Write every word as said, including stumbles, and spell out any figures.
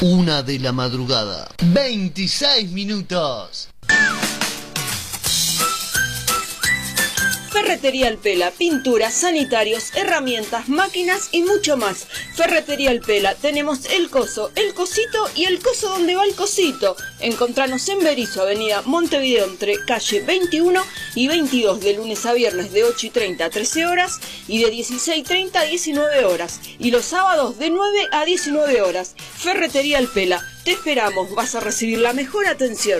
Una de la madrugada. veintiséis minutos. Ferretería El Pela, pinturas, sanitarios, herramientas, máquinas y mucho más. Ferretería El Pela, tenemos el coso, el cosito y el coso donde va el cosito. Encontranos en Berisso, avenida Montevideo, entre calle veintiuno y veintidós, de lunes a viernes de ocho y treinta a trece horas y de dieciséis y treinta a diecinueve horas. Y los sábados de nueve a diecinueve horas. Ferretería El Pela, te esperamos, vas a recibir la mejor atención.